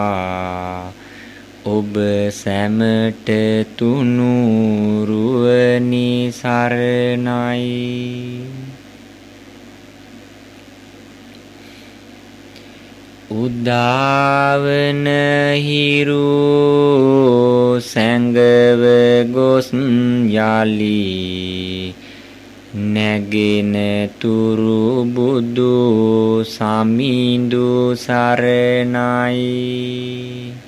ඔබ සැමට තුනුරුවනි සරණයි. උදාවන හිරු සැඟව ගොස් යලි නැගෙන තුරු බුදු සමිඳු සරණයි.